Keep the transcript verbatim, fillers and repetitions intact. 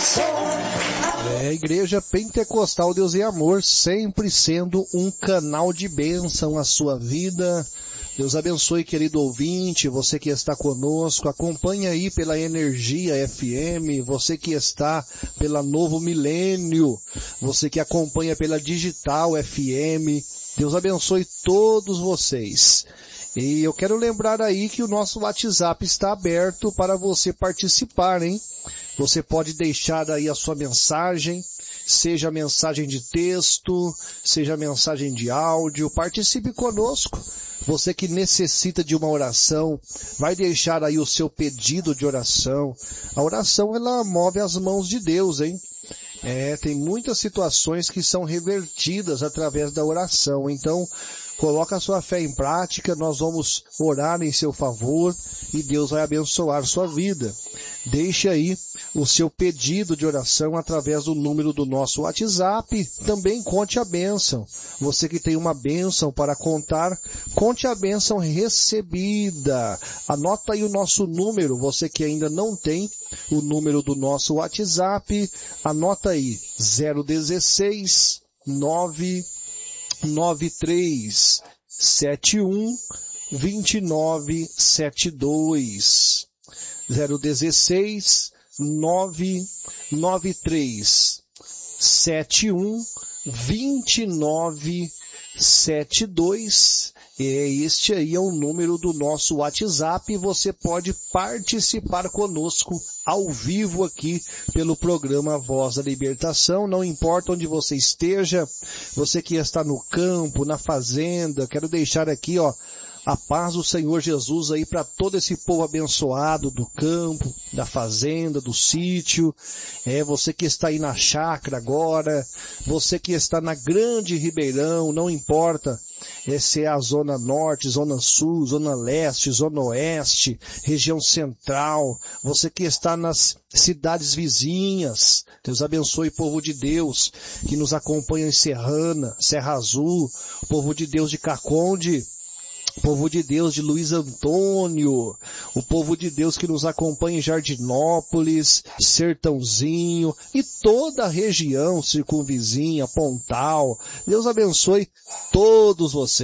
É a Igreja Pentecostal Deus e Amor, sempre sendo um canal de bênção à sua vida. Deus abençoe, querido ouvinte, você que está conosco, acompanha aí pela Energia F M, você que está pela Novo Milênio, você que acompanha pela Digital F M, Deus abençoe todos vocês. E eu quero lembrar aí que o nosso WhatsApp está aberto para você participar, hein? Você pode deixar aí a sua mensagem, seja mensagem de texto, seja mensagem de áudio, participe conosco. Você que necessita de uma oração, vai deixar aí o seu pedido de oração. A oração, ela move as mãos de Deus, hein? É, tem muitas situações que são revertidas através da oração. Então, coloca a sua fé em prática, nós vamos orar em seu favor e Deus vai abençoar sua vida. Deixe aí o seu pedido de oração através do número do nosso WhatsApp. Também conte a bênção. Você que tem uma bênção para contar, conte a bênção recebida. Anota aí o nosso número. Você que ainda não tem o número do nosso WhatsApp, anota aí zero dezesseis, nove nove três sete um dois nove sete dois. zero dezesseis, nove nove três sete um dois nove sete dois. É, este aí é o número do nosso WhatsApp. Você pode participar conosco ao vivo aqui pelo programa Voz da Libertação. Não importa onde você esteja, você que está no campo, na fazenda, quero deixar aqui, ó, a paz do Senhor Jesus aí para todo esse povo abençoado do campo, da fazenda, do sítio. É, você que está aí na chácara agora, você que está na Grande Ribeirão, não importa é, se é a zona norte, zona sul, zona leste, zona oeste, região central, você que está nas cidades vizinhas. Deus abençoe, povo de Deus que nos acompanha em Serrana, Serra Azul, povo de Deus de Caconde, o povo de Deus de Luiz Antônio, o povo de Deus que nos acompanha em Jardinópolis, Sertãozinho e toda a região circunvizinha, Pontal. Deus abençoe todos vocês.